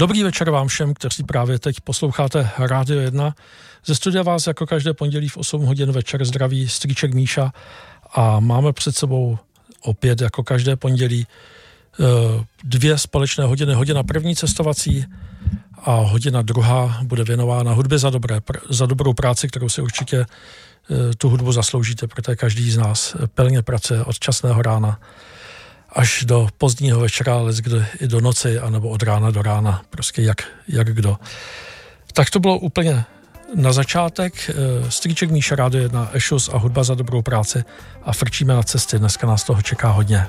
Dobrý večer vám všem, kteří právě teď posloucháte Rádio 1. Ze studia vás jako každé pondělí v 8 hodin večer zdraví strýček Míša a máme před sebou opět jako každé pondělí 2 společné hodiny. Hodina první cestovací a hodina druhá bude věnována hudbě za dobrou práci, kterou si určitě tu hudbu zasloužíte, protože každý z nás pilně pracuje od časného rána až do pozdního večera, ale i do noci, anebo od rána do rána, prostě jak kdo. Tak to bylo úplně na začátek. Strýček Míša, Rádio 1, Ešus a hudba za dobrou práci a frčíme na cesty. Dneska nás toho čeká hodně.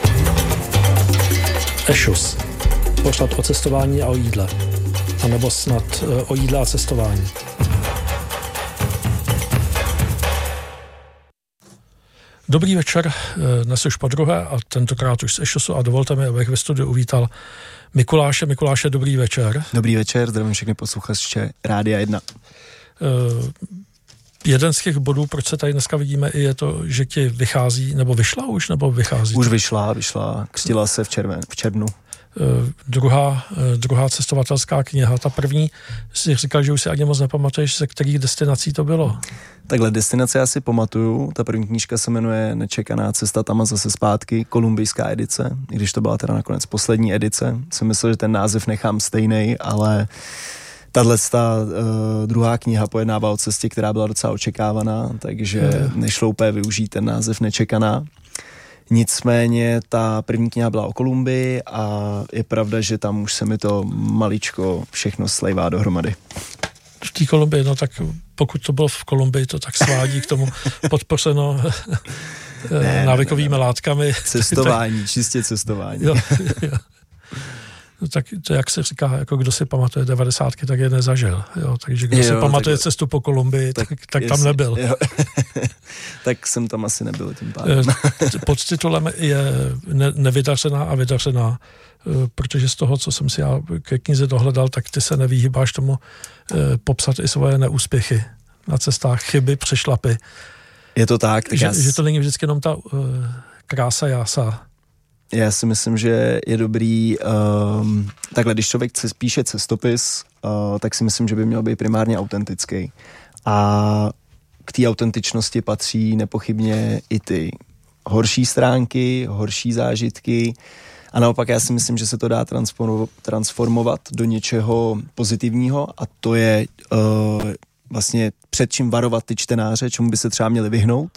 Ešus. Pořad o cestování a o jídle. A nebo snad o jídle a cestování. Dobrý večer, dnes už podruhé a tentokrát už z Ešusu a dovolte mi, abych ve studiu uvítal Mikuláše. Mikuláše, dobrý večer. Dobrý večer, zdravím všechny posluchače Rádia 1. Jeden z těch bodů, proč se tady dneska vidíme, je to, že ti vychází, nebo vyšla už, nebo vychází? Už vyšla, křtila se v červnu. Druhá cestovatelská kniha. Ta první si říkal, že už si ani moc nepamatuješ, ze kterých destinací to bylo. Takhle destinace já si pamatuju. Ta první knížka se jmenuje Nečekaná cesta tam a zase zpátky, kolumbijská edice. I když to byla teda nakonec poslední edice, jsem myslel, že ten název nechám stejnej, ale tato druhá kniha pojednává o cestě, která byla docela očekávaná, takže nešlo úplně využít ten název Nečekaná. Nicméně ta první kniha byla o Kolumbii a je pravda, že tam už se mi to maličko všechno slejvá dohromady. V té Kolumbii, no tak pokud to bylo v Kolumbii, to tak svádí k tomu podpořeno návykovými látkami. Cestování, čistě cestování. Jo. No tak to, jak se říká, jako kdo si pamatuje 90, tak je nezažil. Jo, takže kdo si pamatuje cestu po Kolumbii, tak tam nebyl. Tak jsem tam asi nebyl tím pádem. Podtitulem je Nevydařená a vydařená, protože z toho, co jsem si já ke knize dohledal, tak ty se nevyhýbáš tomu popsat i svoje neúspěchy na cestách, chyby, přešlapy. Je to tak. Že to není vždycky jenom ta krása jása. Já si myslím, že je dobrý, takhle, když člověk píše cestopis, tak si myslím, že by měl být primárně autentický. A k té autentičnosti patří nepochybně i ty horší stránky, horší zážitky. A naopak já si myslím, že se to dá transformovat do něčeho pozitivního a to je vlastně před čím varovat ty čtenáře, čemu by se třeba měli vyhnout.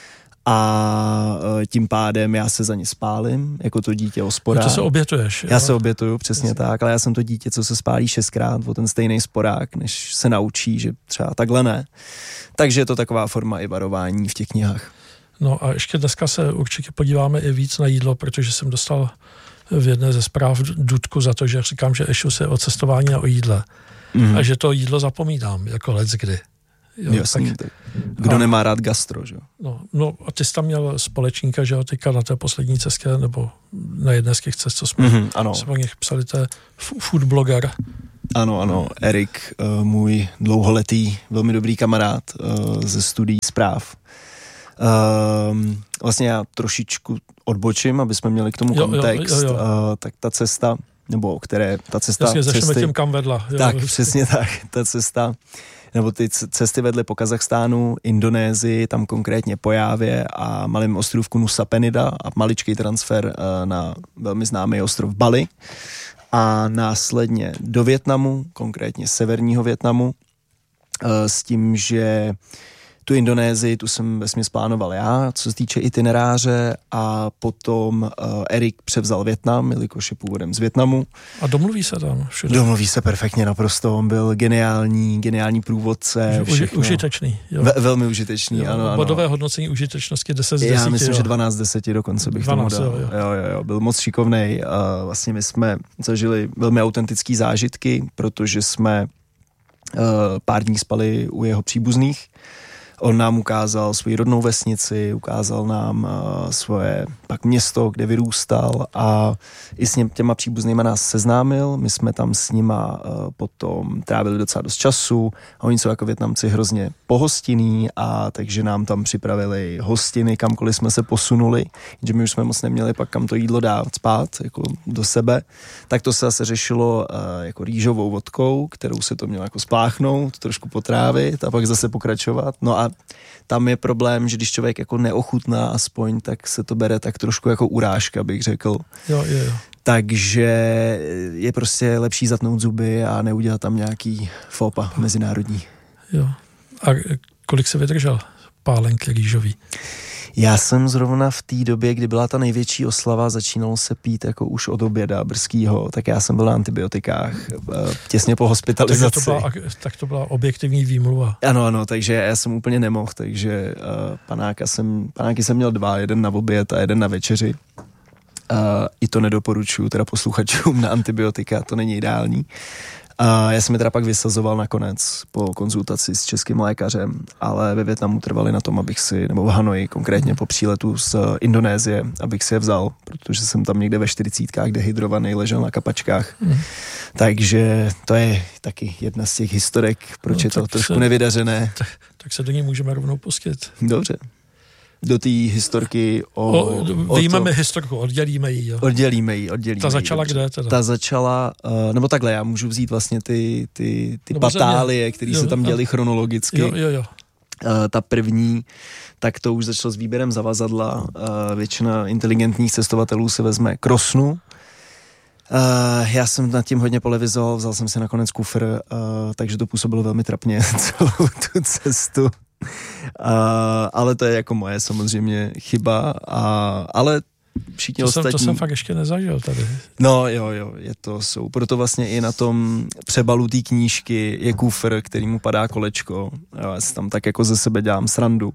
A tím pádem já se za ně spálím, jako to dítě osporák. To se obětuješ. Já se obětuju, přesně tak, ale já jsem to dítě, co se spálí 6krát o ten stejný sporák, než se naučí, že třeba takhle ne. Takže je to taková forma i varování v těch knihách. No a ještě dneska se určitě podíváme i víc na jídlo, protože jsem dostal v jedné ze zpráv dudku za to, že říkám, že Ešus je o cestování a o jídle. A že to jídlo zapomínám, jako leckdy. Jasný, tak kdo nemá rád gastro, že jo? No a ty jsi tam měl společníka, že jo, teďka na té poslední cestě, nebo na jedné z těch cest, co jsme o nich psali, to je food blogger. Ano, Erik, můj dlouholetý, velmi dobrý kamarád ze studií zpráv. Vlastně já trošičku odbočím, aby jsme měli k tomu kontext, tak ta cesta, nebo které ta cesta... Jasně, začneme tím, kam vedla. Tak, přesně tak, ta cesta... nebo ty cesty vedly po Kazachstánu, Indonésii, tam konkrétně po Jávě a malém ostrovku Nusa Penida a maličký transfer na velmi známý ostrov Bali a následně do Vietnamu, konkrétně severního Vietnamu, s tím, že tu Indonésii, tu jsem vesměs plánoval já, co se týče itineráře a potom Erik převzal Vietnam, jelikož je původem z Vietnamu. A domluví se tam všude? Domluví se perfektně naprosto, on byl geniální průvodce. Užitečný. Jo. Velmi užitečný, jo, ano. Bodové hodnocení užitečnosti 10 z 10. Já myslím, že 12 z 10 dokonce bych 12, tomu dal. Jo, byl moc šikovnej. Vlastně my jsme zažili velmi autentický zážitky, protože jsme pár dní spali u jeho příbuzných. On nám ukázal svoji rodnou vesnici, ukázal nám svoje pak město, kde vyrůstal a i s těma příbuznýma nás seznámil. My jsme tam s nima potom trávili docela dost času a oni jsou jako Vietnamci hrozně pohostinní a takže nám tam připravili hostiny, kamkoliv jsme se posunuli, že my už jsme moc neměli pak kam to jídlo dát spát, jako do sebe. Tak to se zase řešilo jako rýžovou vodkou, kterou se to mělo jako spláchnout, trošku potrávit a pak zase pokračovat. No a tam je problém, že když člověk jako neochutná aspoň, tak se to bere tak trošku jako urážka, bych řekl. Jo. Takže je prostě lepší zatnout zuby a neudělat tam nějaký fópa mezinárodní. Jo. A kolik se vydržel pálenky rýžový? Já jsem zrovna v té době, kdy byla ta největší oslava, začínalo se pít jako už od oběda brzkýho, tak já jsem byl na antibiotikách těsně po hospitalizaci. Tak to byla objektivní výmluva. Ano, takže já jsem úplně nemohl, takže panáky jsem měl 2, jeden na oběd a jeden na večeři. I to nedoporučuju teda posluchačům na antibiotika, to není ideální. A já jsem je teda pak vysazoval nakonec po konzultaci s českým lékařem, ale ve Vietnamu trvali na tom, nebo v Hanoji konkrétně po příletu z Indonésie, abych si je vzal, protože jsem tam někde ve 40 dehydrovaný ležel na kapačkách. Takže to je taky jedna z těch historek, proč je to trošku nevydařené. Tak se do ní můžeme rovnou pustit. Dobře. Do té historky vyjmeme historku, oddělíme ji. Jo. Oddělíme ji. Ta začala kde teda? Ta začala, nebo takhle, já můžu vzít vlastně ty patálie, které se tam děly chronologicky. Jo. Ta první, tak to už začalo s výběrem zavazadla. Většina inteligentních cestovatelů se vezme krosnu. Já jsem nad tím hodně polevizoval, vzal jsem si nakonec kufr, takže to působilo velmi trapně celou tu cestu. Ale to je jako moje samozřejmě chyba, ale všichni ostatní... To jsem fakt ještě nezažil tady. No jo, proto vlastně i na tom přebalu té knížky je kufr, který mu padá kolečko. Jo, já si tam tak jako ze sebe dělám srandu,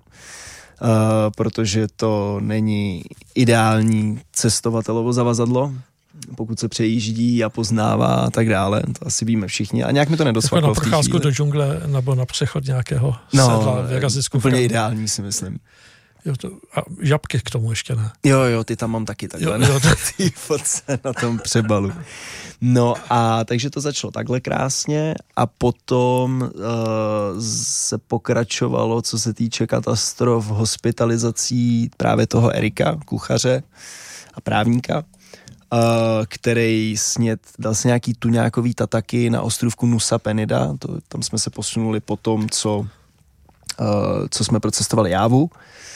protože to není ideální cestovatelovo zavazadlo, pokud se přejíždí a poznává a tak dále, to asi víme všichni. A nějak mi to nedosvaklo jako na procházku do džungle nebo na přechod nějakého sedla, vyrazit z kufrem. Úplně ideální si myslím. Jo, a žabky k tomu ještě ne. Jo, ty tam mám taky takhle na té fotce na tom přebalu. No a takže to začalo takhle krásně a potom se pokračovalo, co se týče katastrof, hospitalizací právě toho Erika, kuchaře a právníka, který dal si nějaký tuňákový tataky na ostrovku Nusa Penida. Tam jsme se posunuli po tom, co jsme procestovali Jávu.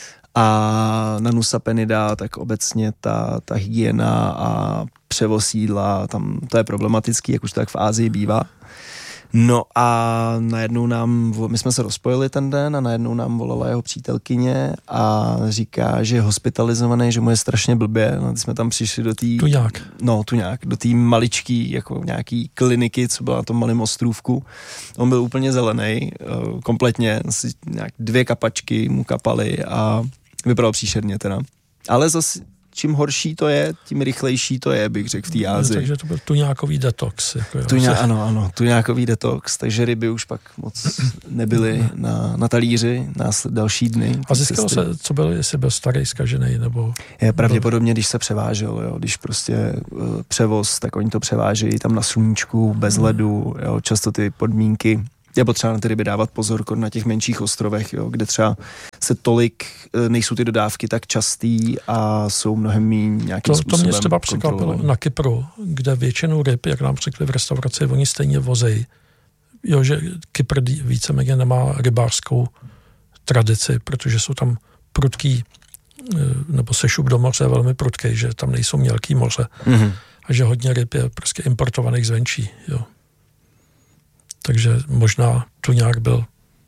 A na Nusa Penida tak obecně ta hygiena a převoz jídla, tam to je problematický, jak už to tak v Ázii bývá. No a najednou my jsme se rozpojili ten den a najednou nám volala jeho přítelkyně a říká, že je hospitalizovaný, že mu je strašně blbě. No, jsme tam přišli do té... Tuňák, do té maličký, jako nějaký kliniky, co byla na tom malém ostrůvku. On byl úplně zelený, kompletně, asi nějak 2 kapačky mu kapaly a vypadal příšerně teda. Ale zase čím horší to je, tím rychlejší to je, bych řekl, v té Ázii. Takže to byl tuňákový detox. Ano, tuňákový detox, takže ryby už pak moc nebyly na talíři další dny. A zjistilo se, co byl, jestli byl starý, zkažený, nebo... Je pravděpodobně, když se převážel, jo, když prostě převoz, tak oni to převážejí tam na sluníčku, bez ledu, jo, často ty podmínky. Je potřeba na ty ryby dávat pozor na těch menších ostrovech, jo, kde třeba nejsou ty dodávky tak častý a jsou mnohem méně nějakým způsobem. To mě třeba překvapilo na Kypru, kde většinu ryb, jak nám řekli v restauraci, oni stejně vozejí. Jo, že Kypr víceméně nemá rybářskou tradici, protože jsou tam prudký, nebo sešup do moře je velmi prudký, že tam nejsou mělký moře. Mm-hmm. A že hodně ryb je prostě importovaných zvenčí, jo. Takže možná tu nějak byl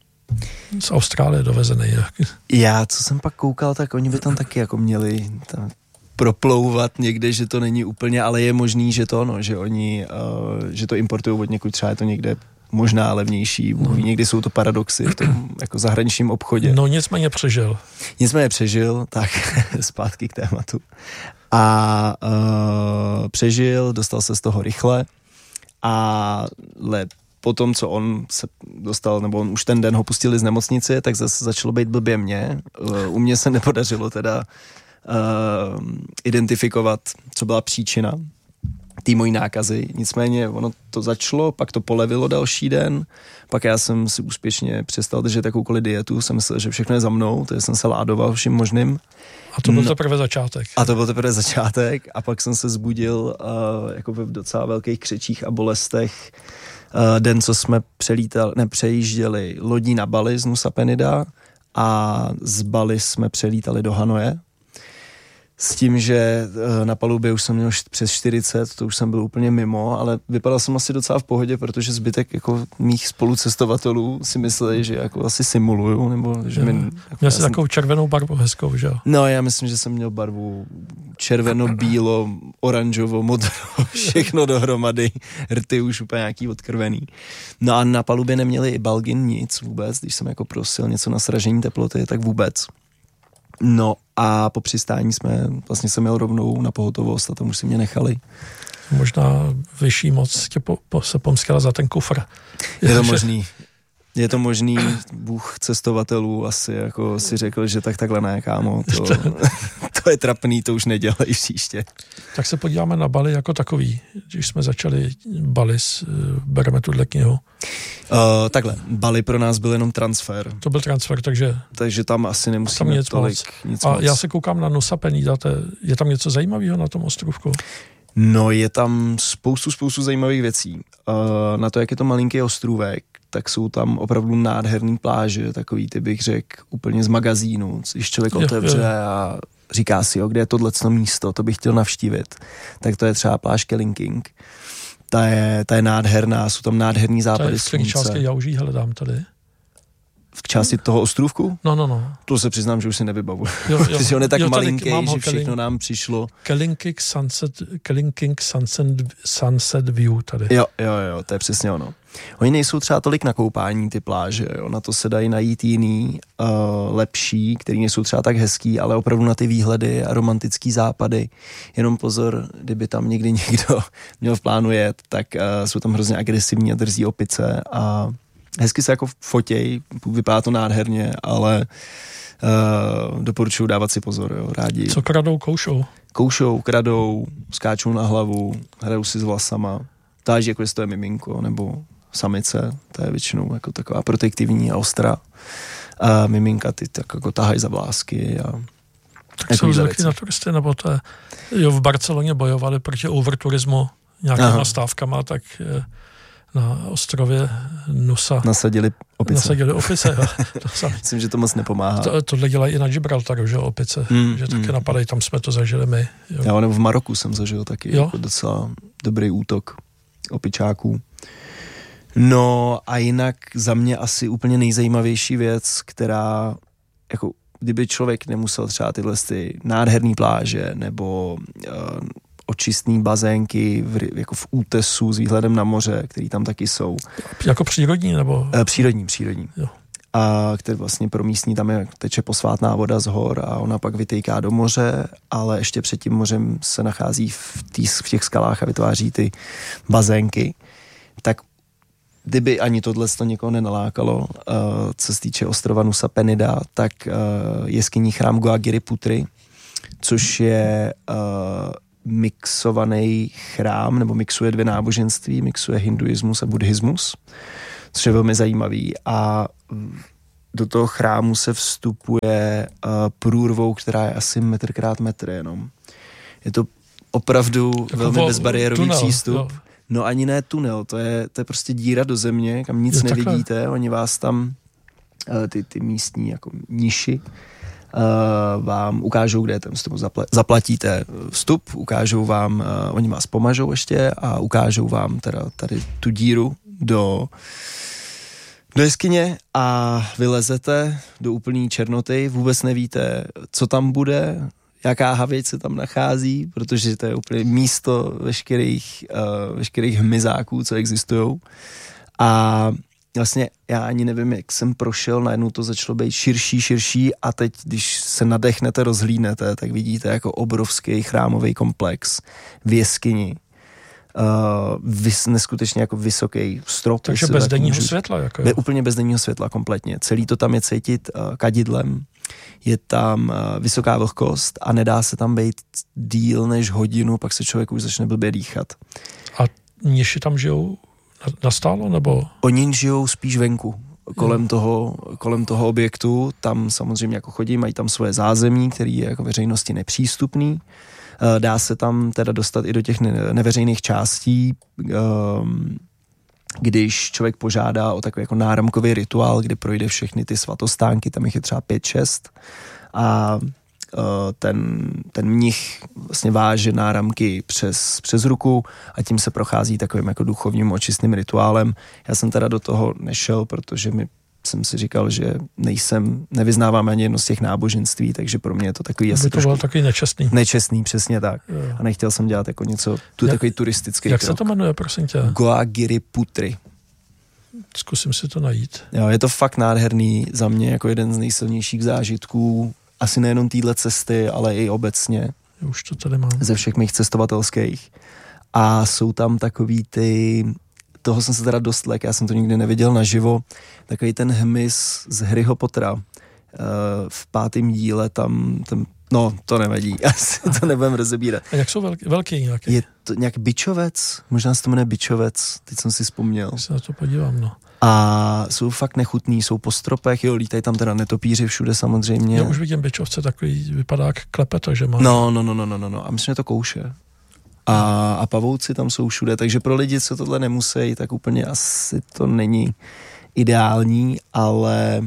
z Austrálie dovezený. Já, co jsem pak koukal, tak oni by tam taky jako měli tam proplouvat někde, že to není úplně, ale je možný, že že oni, že to importují od někud, třeba je to někde možná levnější. Někdy jsou to paradoxy v tom jako zahraničním obchodě. No nicméně přežil. Tak zpátky k tématu. A přežil, dostal se z toho rychle, ale potom, co on se dostal, nebo on už ten den ho pustili z nemocnice, tak zase začalo být blbě mě. U mě se nepodařilo teda identifikovat, co byla příčina té mojí nákazy. Nicméně ono to začalo, pak to polevilo další den, pak já jsem si úspěšně přestal držet jakoukoliv dietu, jsem myslel, že všechno je za mnou, takže jsem se ládoval vším možným. A to byl teprve začátek. A to byl teprve začátek a pak jsem se zbudil jako v docela velkých křečích a bolestech. Den, co jsme přejížděli lodí na Bali z Nusa Penida a z Bali jsme přelítali do Hanoje. S tím, že na palubě už jsem měl přes 40, to už jsem byl úplně mimo, ale vypadal jsem asi docela v pohodě, protože zbytek jako mých spolucestovatelů si mysleli, že jako asi simuluju, nebo že měl jsi takovou červenou barvu hezkou, že jo? No, já myslím, že jsem měl barvu červeno, bílo, oranžovo, modro, všechno dohromady, rty už úplně nějaký odkrvený. No a na palubě neměli i balgin, nic vůbec, když jsem jako prosil něco na sražení teploty, tak vůbec. No a po přistání jsem měl rovnou na pohotovost a tomu už si mě nechali. Možná vyšší moc tě se pomskala za ten kufr. Je to možný, Bůh cestovatelů asi jako si řekl, že takhle ne, kámo, to je trapný, to už nedělej příště. Tak se podíváme na Bali jako takový, když jsme začali Bali, bereme tuhle knihu. Takhle, Bali pro nás byl jenom transfer. To byl transfer, takže tam asi nemusíme tam nic moc. Já se koukám na Nusa Penida, je tam něco zajímavého na tom ostrovku? No, je tam spoustu zajímavých věcí. Na to, jak je to malinký ostrůvek, tak jsou tam opravdu nádherný pláže, takový, ty bych řekl, úplně z magazínu, když člověk otevře a říká si, kde je tohleto místo, to bych chtěl navštívit. Tak to je třeba pláž Kelinking. Ta je nádherná, jsou tam nádherný západy slunce. V části já už jí hledám tady. V části toho ostrůvku? No. To se přiznám, že už si nevybavuji. Protože on je tak malinký, že všechno nám přišlo. Kelinking Sunset View tady. Jo, to je přesně ono. Oni nejsou třeba tolik na koupání, ty pláže, jo. Na to se dají najít jiný, lepší, který nejsou třeba tak hezký, ale opravdu na ty výhledy a romantický západy. Jenom pozor, kdyby tam někdy někdo měl v plánu jet, tak jsou tam hrozně agresivní a drzí opice a hezky se jako fotěj, vypadá to nádherně, ale doporučuji dávat si pozor, jo, rádi. Co kradou, koušou? Koušou, kradou, skáčou na hlavu, hrajou si s vlasama. Táží, jako jestli to je miminko, nebo samice, to je většinou jako taková protektivní a ostrá. A miminka ty tak jako tahají za vlásky. Tak jsou zvyklí na turisty, nebo to je, v Barceloně bojovali proti overturismu nějakýma stávkama, tak na ostrově Nusa nasadili opice. Myslím, že to moc nepomáhá. Tohle dělají i na Gibraltaru, že opice, že taky napadají, tam jsme to zažili my. Jo. Já nebo v Maroku jsem zažil taky jako docela dobrý útok opičáků. No a jinak za mě asi úplně nejzajímavější věc, která jako kdyby člověk nemusel třeba tyhle nádherný pláže nebo očistný bazénky jako v útesu s výhledem na moře, který tam taky jsou. Jako přírodní nebo? Přírodní. Jo. A který vlastně pro místní tam teče posvátná voda z hor a ona pak vytejká do moře, ale ještě před tím mořem se nachází v těch skalách a vytváří ty bazénky. Tak kdyby ani tohle to někoho nenalákalo, co se týče ostrova Nusa Penida, tak jeskyní chrám Goagiri Putri, což je mixovaný chrám, nebo mixuje dvě náboženství, mixuje hinduismus a buddhismus, což je velmi zajímavý. A do toho chrámu se vstupuje průrvou, která je asi 1x1 jenom. Je to opravdu jako velmi bezbariérový přístup. Jo. No ani ne tunel, to je prostě díra do země, kam nic nevidíte, takhle. Oni vás tam, ty místní jako niši, vám ukážou, kde je ten vstup, zaplatíte vstup, ukážou vám, oni vás pomažou ještě a ukážou vám teda tady tu díru do jeskyně a vylezete do úplný černoty, vůbec nevíte, co tam bude, jaká havěť se tam nachází, protože to je úplně místo veškerých hmyzáků, co existujou. A vlastně já ani nevím, jak jsem prošel, najednou to začalo být širší a teď, když se nadechnete, rozhlídnete, tak vidíte jako obrovský chrámový komplex v jeskyni. neskutečně jako vysoký strop. Takže bez denního světla? Jako úplně bez denního světla, kompletně. Celý to tam je cítit kadidlem, je tam vysoká vlhkost a nedá se tam být díl než hodinu, pak se člověk už začne blbě dýchat. A mniši tam žijou nastálo, nebo? Oni žijou spíš venku. Kolem toho objektu, tam samozřejmě jako chodí, mají tam svoje zázemí, který je jako veřejnosti nepřístupný. Dá se tam teda dostat i do těch neveřejných částí, když člověk požádá o takový jako náramkový rituál, kdy projde všechny ty svatostánky, tam jich je třeba 5-6 a ten mnich vlastně váže náramky přes ruku a tím se prochází takovým jako duchovním očistným rituálem. Já jsem teda do toho nešel, protože jsem si říkal, že nevyznávám ani jedno z těch náboženství, takže pro mě je to takový asi to bylo takový nečestný. Nečestný, přesně tak. Jo. A nechtěl jsem dělat jako něco, takový turistický Jak krok. se to jmenuje, prosím tě? Goa Giri Putri. Zkusím si to najít. Jo, je to fakt nádherný, za mě jako jeden z nejsilnějších zážitků, asi nejenom téhle cesty, ale i obecně. Už to tady mám. Ze všech mých cestovatelských. A jsou tam takový toho jsem se teda dost lek, já jsem to nikdy neviděl naživo, takový ten hmyz z Harryho Pottera. V 5. díle tam to nevadí, asi to nebudem rozebírat. A jak jsou velký nějaký? Je to nějak bičovec, možná se to jmenuje bičovec, teď jsem si vzpomněl. Se na to podívám, no. A jsou fakt nechutný, jsou po stropech, lítají tam teda netopíři všude samozřejmě. Já už vidím bičovce, takový vypadá jak klepeta, že má. No, a myslím, že to kouše. A pavouci tam jsou všude, takže pro lidi, co tohle nemusí, tak úplně asi to není ideální, ale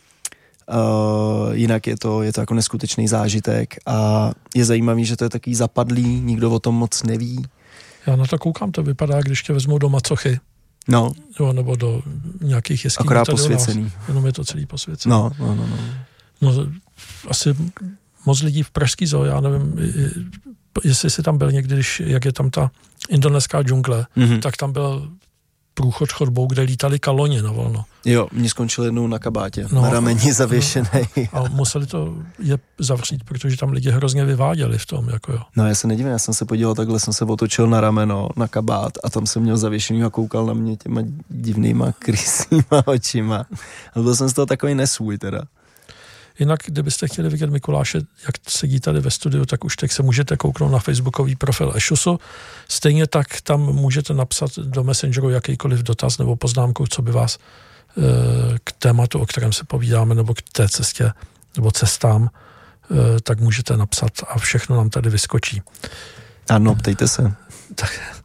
jinak je to jako neskutečný zážitek a je zajímavý, že to je takový zapadlý, nikdo o tom moc neví. Já na to koukám, to vypadá, když tě vezmou do macochy. No. Jo, nebo do nějakých jeskyní. Akorát posvěcený. Jenom je to celý posvěcený. No, asi moc lidí v pražský zoo, já nevím, jestli jsi tam byl někdy, jak je tam ta indonéská džungle, tak tam byl průchod chodbou, kde lítali kaloni na volno. Jo, mě skončil jednou na kabátě, na rameni zavěšenej. A museli to je zavřít, protože tam lidi hrozně vyváděli v tom, jako jo. No já se nedivím, já jsem se podíval takhle, jsem se otočil na rameno, na kabát a tam jsem měl zavěšený a koukal na mě těma divnýma krysýma očima. A byl jsem z toho takový nesvůj teda. Jinak, kdybyste chtěli vidět Mikuláše, jak sedí tady ve studiu, tak už teď se můžete kouknout na facebookový profil Ešusu. Stejně tak tam můžete napsat do Messengeru jakýkoliv dotaz nebo poznámku, co by vás k tématu, o kterém se povídáme, nebo k té cestě, nebo cestám, tak můžete napsat a všechno nám tady vyskočí. Ano, ptejte se. Tak,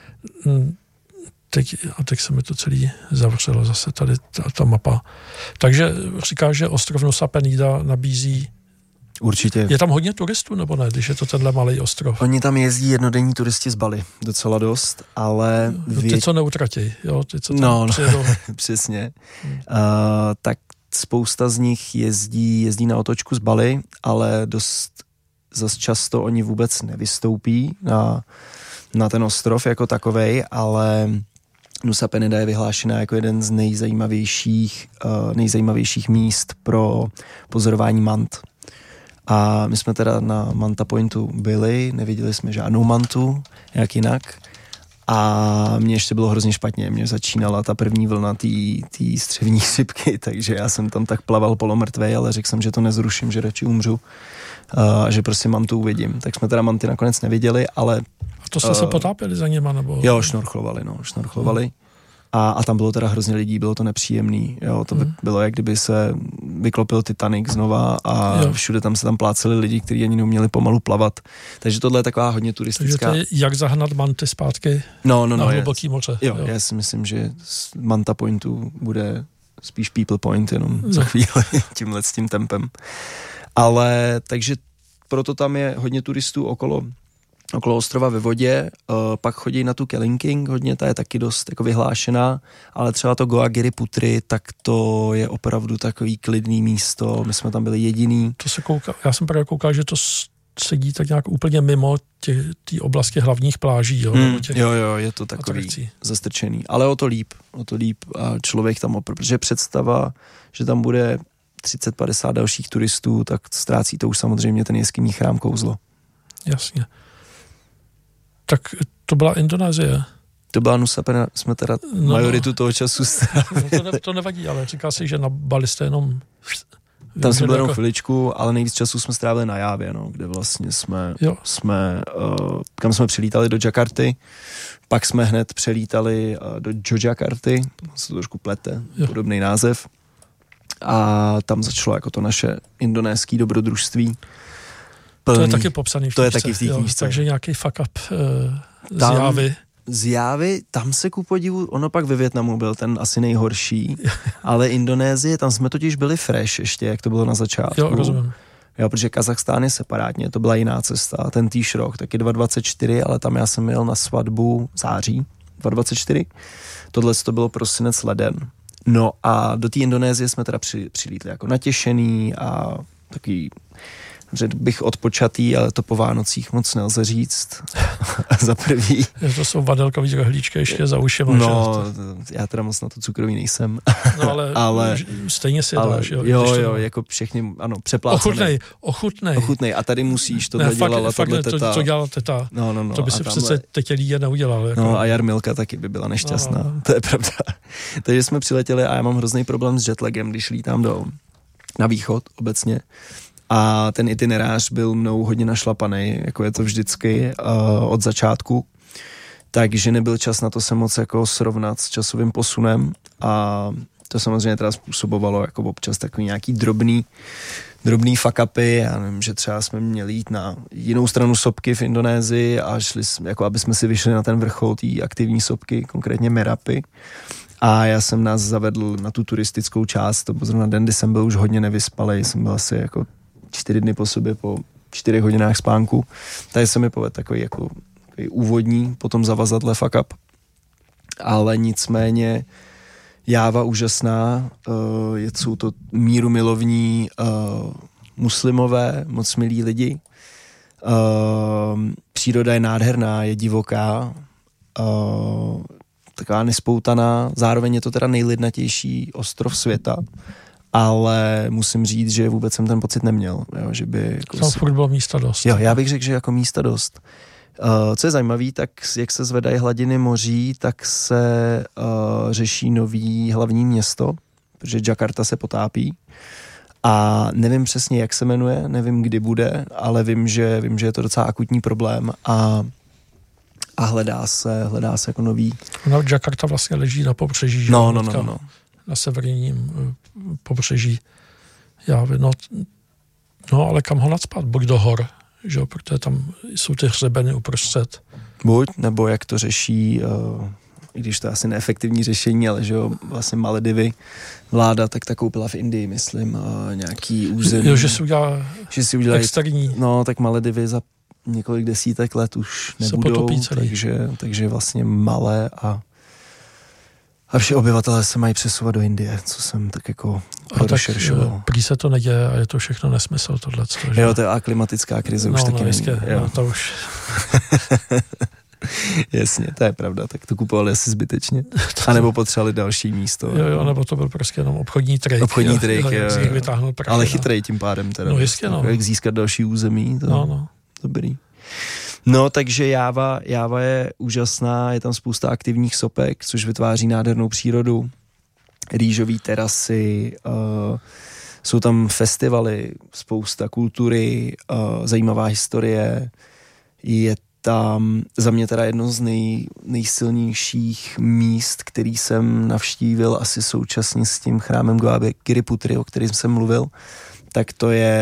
teď se mi to celý zavřelo, zase tady ta mapa. Takže říkáš, že ostrov Nusa Penida nabízí... Určitě. Je tam hodně turistů, nebo ne, když je to tenhle malý ostrov? Oni tam jezdí jednodenní turisti z Bali, docela dost, ale... Ty, co neutratí, jo? Ty, co tam přijedou. Přesně. Tak spousta z nich jezdí na otočku z Bali, ale dost zas často oni vůbec nevystoupí na ten ostrov jako takovej, ale Nusa Penida je vyhlášená jako jeden z nejzajímavějších míst pro pozorování mant. A my jsme teda na Manta Pointu byli, neviděli jsme žádnou mantu, jak jinak. A mně ještě bylo hrozně špatně, mě začínala ta první vlna té střevní chřipky, takže já jsem tam tak plaval polomrtvej, ale řekl jsem, že to nezruším, že radši umřu a že prostě mantu uvidím. Tak jsme teda manty nakonec neviděli, ale... A to jste se potápěli za něma, nebo... Jo, šnorchlovali. A tam bylo teda hrozně lidí, bylo to nepříjemný, jo, to bylo, jak kdyby se vyklopil Titanic znova a všude tam se tam pláceli lidi, kteří ani neuměli pomalu plavat, takže tohle je taková hodně turistická. Takže to je jak zahnat manty zpátky na hluboký moře. Jo, já si myslím, že z Manta Pointu bude spíš People Point jenom za chvíli tímhle s tím tempem. Ale takže proto tam je hodně turistů okolo ostrova ve vodě, pak chodí na tu Kelinking, hodně, ta je taky dost jako vyhlášená, ale třeba to Goa Giri Putri, tak to je opravdu takový klidný místo, my jsme tam byli jediný. Já jsem právě koukal, že to sedí tak nějak úplně mimo té oblasti hlavních pláží, jo? Jo, je to takový zastrčený, ale o to líp a člověk tam protože představa, že tam bude 30-50 dalších turistů, tak ztrácí to už samozřejmě ten jeskynní chrám kouzlo. Jasně. Tak To byla Indonésie. To byla Nusa Pena, jsme teda majoritu toho času to nevadí, ale říká se, že na Bali jste jenom... Tam jsme byli jenom chviličku, ale nejvíc času jsme strávili na Jávě, no, kde vlastně jsme kam jsme přilítali do Jakarty, pak jsme hned přelítali do Jogjakarty, se to trošku plete, podobný název, a tam začalo jako to naše indonéské dobrodružství. Plný. To je taky popsaný v knížce. To je taky v té knížce. Takže nějaký fuck up z Jávy. Z Jávy, tam se ku podivu, ono pak ve Vietnamu byl ten asi nejhorší, ale Indonésie, tam jsme totiž byli fresh ještě, jak to bylo na začátku. Jo, rozumím. Jo, protože Kazachstán je separátně, to byla jiná cesta, ten týž rok, taky 2024, ale tam já jsem jel na svatbu září 2024, tohle to bylo prosinec, leden. No a do té Indonésie jsme teda přilítli jako natěšený a takový, řekl bych odpočatý, ale to po Vánocích moc nelze říct. Za prvý. To jsou vadelkový rohlíčky ještě za ušima. No, já teda moc na to cukrový nejsem. No ale stejně si dáš. Jo, jako všechny, ano, přeplácený. Ochutnej. A tady musíš, tohle dělala tohle teta. To dělala teta. No. To by si přece tetě Líje neudělal. Jako. No a Jarmilka taky by byla nešťastná. No. To je pravda. Takže jsme přiletěli a já mám hrozný problém s jetlagem, když lítám na východ obecně. A ten itinerář byl mnou hodně našlapaný, jako je to vždycky od začátku. Takže nebyl čas na to se moc jako srovnat s časovým posunem a to samozřejmě teda způsobovalo jako občas takový nějaký drobný fuck upy. Já nevím, že třeba jsme měli jít na jinou stranu sopky v Indonésii a šli jsme, jako aby jsme si vyšli na ten vrchol té aktivní sopky, konkrétně Merapi. A já jsem nás zavedl na tu turistickou část, to byl zrovna den, kdy jsem byl už hodně nevyspalej, jsem byl asi jako 4 dny po sobě, po 4 hodinách spánku. Tady se mi povedl takový úvodní, potom zavazadle fuck up. Ale nicméně Jáva úžasná, jsou to mírumilovní muslimové, moc milí lidi. Příroda je nádherná, je divoká, taková nespoutaná, zároveň je to teda nejlidnatější ostrov světa. Ale musím říct, že vůbec jsem ten pocit neměl. Jo, že by jako tam furt bylo místa dost. Jo, já bych řekl, že jako místa dost. Co je zajímavé, tak jak se zvedají hladiny moří, tak se řeší nový hlavní město, protože Jakarta se potápí. A nevím přesně, jak se jmenuje, nevím, kdy bude, ale vím, že je to docela akutní problém a hledá se jako nový. No, Jakarta vlastně leží na pobřeží. No. Na severním pobřeží Jávy. No, ale kam ho nacpat? Buď do hor, že jo, protože tam jsou ty hřebeny uprostřed. Buď, nebo jak to řeší, i když to je asi neefektivní řešení, ale že jo, vlastně Maledivy vláda, tak ta koupila v Indii, myslím, nějaký území. Jo, že si udělají externí. No, tak Maledivy za několik desítek let už nebudou, takže vlastně malé a vši obyvatelé se mají přesouvat do Indie, co jsem tak jako prošeršoval. Prý se to neděje a je to všechno nesmysl tohleto. Jo, to je klimatická krize už taky není. No, to už. Jasně, to je pravda, tak to kupovali asi zbytečně. A nebo potřebovali další místo. Jo, nebo to byl prostě jenom obchodní trade. Obchodní trade, jo. Ale chytrej tím pádem teda. No jistě, no. Jak získat další území, to no. Dobrý. No, takže Jáva je úžasná, je tam spousta aktivních sopek, což vytváří nádhernou přírodu, rýžové terasy, jsou tam festivaly, spousta kultury, zajímavá historie, je tam za mě teda jedno z nejsilnějších míst, který jsem navštívil asi současně s tím chrámem Giriputry, o kterém jsem mluvil, tak to je